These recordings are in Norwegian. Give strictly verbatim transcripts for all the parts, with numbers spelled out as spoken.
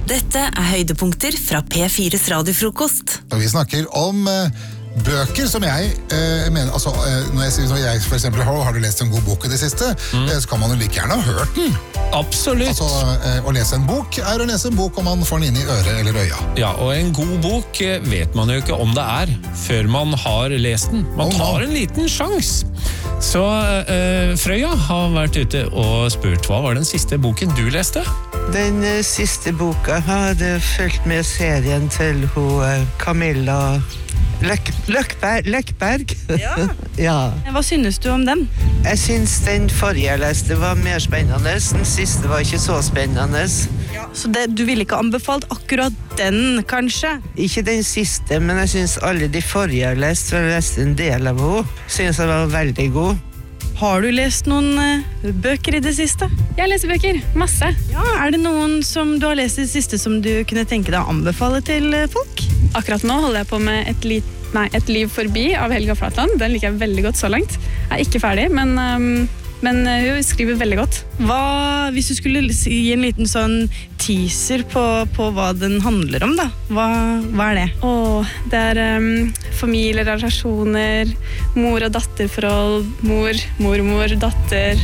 Dette er høydepunkter fra P fires radiofrokost. Og vi snakker om eh, bøker som jeg eh, mener, altså eh, når jeg, når jeg for eksempel har, har du lest en god bok i det siste, mm. eh, så kan man jo like gjerne ha hørt den. Absolutt. Altså, eh, å lese en bok er å lese en bok om man får den inn i øret eller øya. Ja, og en god bok eh, vet man jo ikke om det er, før man har lest den. Man tar en liten sjans. Så eh, Frøya har vært ute og spurt, hva var den siste boken du leste? Den uh, siste boka hadde fulgt med serien til hun uh, Camilla Løk Løkberg. Løkberg. Ja. Ja. Hva synes du om den? Jeg synes den forrige jeg leste var mer spennende. Den siste var ikke så spennende. Ja. Så det, du ville ikke anbefalt akkurat den, kanskje? Ikke den siste, men jeg synes alle de forrige jeg leste, for jeg leste en del av henne, synes jeg var veldig god. Har du lest noen uh, bøker i det siste? Jeg leser bøker, masse. Ja, er det noen som du har lest i det siste som du kunne tenke deg å anbefale til uh, folk? Akkurat nå holder jeg på med et, li nei, et liv forbi av Helga Flatland. Den liker jeg veldig godt så langt. Jeg er ikke ferdig, men, um, men hun skriver veldig godt. Hva, hvis du skulle gi en liten sånn teaser på, på hva den handler om, da? Hva, hva er det? Åh, det er um, familierelasjoner, mor- og datterforhold, mor, mormor, datter,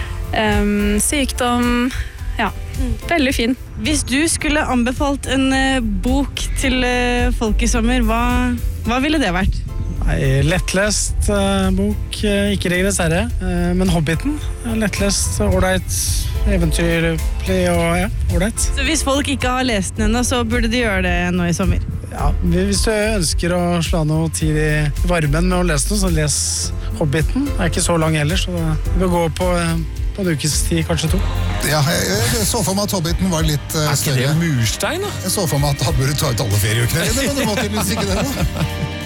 um, sykdom, ja, veldig fin. Hvis du skulle anbefalt en uh, bok til uh, folk i sommer, hva, hva ville det vært? Nei, lettlest uh, bok, uh, ikke Ringenes herre, uh, men Hobbiten. Uh, lettlest, ålreit, eventyrlig og ja, ålreit. Så hvis folk ikke har lest den ennå, så burde de gjøre det nå i sommer? Ja, hvis du ønsker å slå noe tid i varmen med å lese noe, så les Hobbiten. Det er ikke så lang ellers, så det vil gå på, uh, på en ukes tid, kanskje to. Ja, jeg, jeg så for meg at Hobbiten var litt uh, Er ikke større. det murstein, da? Jeg så for meg at da burde du ta ut alle ferieukene dine, men det var tydeligvis ikke det nå.